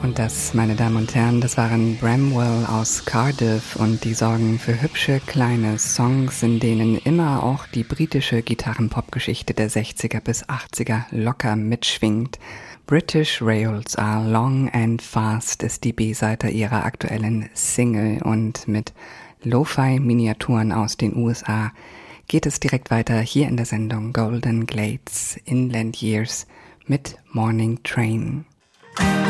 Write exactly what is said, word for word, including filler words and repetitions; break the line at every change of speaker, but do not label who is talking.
Und das, meine Damen und Herren, das waren Bramwell aus Cardiff und die sorgen für hübsche kleine Songs, in denen immer auch die britische Gitarrenpop-Geschichte der sechziger bis achtziger locker mitschwingt. British Rails Are Long and Fast ist die B-Seite ihrer aktuellen Single und mit Lo-Fi-Miniaturen aus den U S A geht es direkt weiter hier in der Sendung Golden Glades Inland Years mit Morning Train.